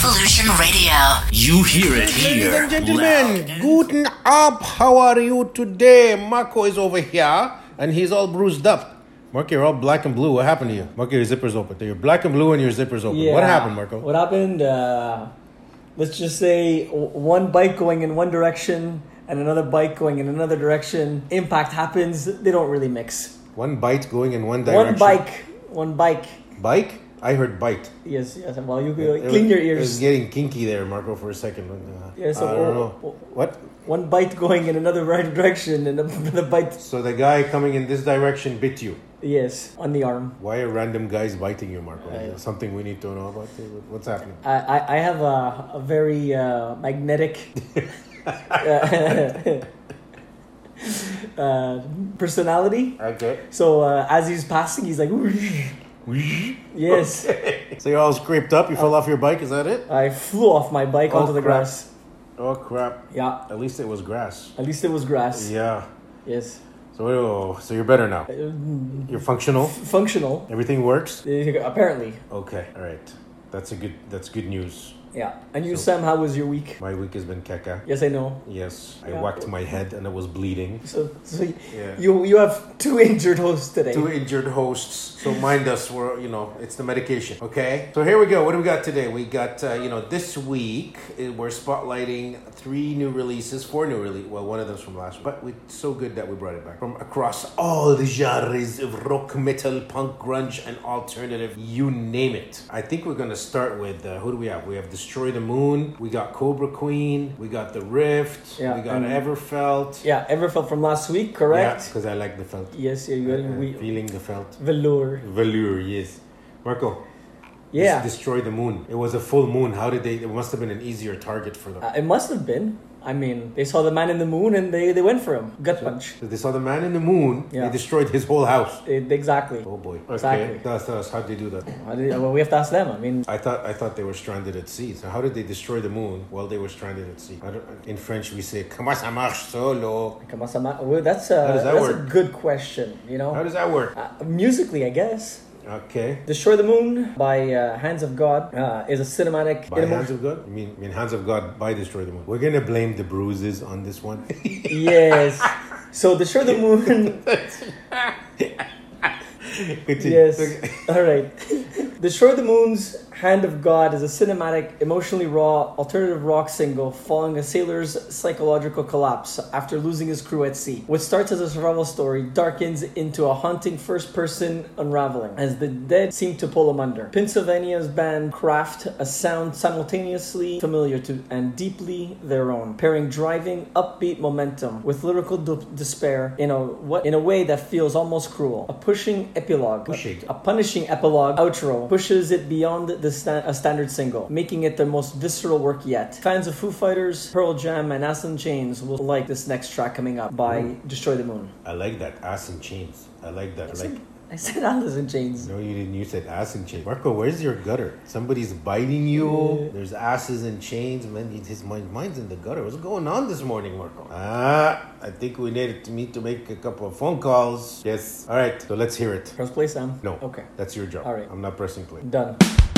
Revolution Radio. You hear it here. Ladies and gentlemen, guten Ab. How are you today? Marco is over here, and he's all bruised up. Marco, you're all black and blue. What happened to you? Marco, your zipper's open. You're black and blue and your zipper's open. Yeah. What happened, Marco? What happened? Let's just say one bike going in one direction and another bike going in another direction. Impact happens. They don't really mix. One bite going in one direction. One bike. Bike? I heard bite. Yes. Well, you clean your It was ears. getting kinky there, Marco, for a second. Yeah, so I don't know. What? One bite going in another right direction and another bite. So the guy coming in this direction bit you. Yes, on the arm. Why are random guys biting you, Marco? Something we need to know about? What's happening? I have a very magnetic personality. Okay. So as he's passing, he's like, yes. Okay. So you're all scraped up. You fell off your bike. Is that it? I flew off my bike onto the crap. grass. Oh crap! Yeah, At least it was grass. at least it was grass. Yeah. Yes. So you're better now. You're functional. Functional. Everything works. Apparently. Okay. All right. That's good news. Yeah. And you, Sam, how was your week? My week has been keka. Yes, I know. Yes. I Yeah. whacked my head and it was bleeding. So Yeah. you have two injured hosts today. Two injured hosts. So mind us, it's the medication. Okay. So here we go. What do we got today? We got, this week we're spotlighting four new releases. Well, one of them's from last week, but it's so good that we brought it back. From across all the genres of rock, metal, punk, grunge, and alternative, you name it. I think we're going to start with, who do we have? We have Destroy the Moon. We got Cobra Queen. We got The Rift. Yeah, we got and- Everfelt. Yeah, Everfelt from last week, Yeah, correct? because I like the felt. Yes, we Feeling the felt. velour. Velour, yes. Marco. Yeah. Destroy the moon. It was a full moon. How did they? It must have been an easier target for them. It must have been. I mean, they saw the man in the moon and they went for him. Gut punch. So they saw the man in the moon. Yeah. They destroyed his whole house. Exactly. Oh boy. Okay. Exactly. Tell us, how'd they do that? Well, we have to ask them. I mean, I thought they were stranded at sea. So how did they destroy the moon while they were stranded at sea? In French we say comment ça marche solo. well, that's does that that's a work? good question. How does that work? Musically, I guess. Okay. Destroy the Moon by Hands of God is a cinematic. By Hands of God? I mean Hands of God by Destroy the Moon. We're gonna blame the bruises on this one. Yes. So Destroy the Moon. Yes. All right. Destroy the Moon's Hand of God is a cinematic, emotionally raw, alternative rock single following a sailor's psychological collapse after losing his crew at sea. What starts as a survival story darkens into a haunting first-person unraveling as the dead seem to pull him under. Pennsylvania's band craft a sound simultaneously familiar to and deeply their own, pairing driving, upbeat momentum with lyrical despair in a way that feels almost cruel. A punishing epilogue outro pushes it beyond a standard single, making it their most visceral work yet. Fans of Foo Fighters, Pearl Jam, and Alice in Chains will like this next track coming up by Destroy the Moon. I like that. Ass and chains. I like that. I said Alice in Chains. No, you didn't. You said ass and chains. Marco, where's your gutter? Somebody's biting you. There's asses and chains. Man, his mind's in the gutter. What's going on this morning, Marco? I think we need to make a couple of phone calls. Yes. All right. So let's hear it. Press play, Sam. No. Okay. That's your job. All right. I'm not pressing play. Done.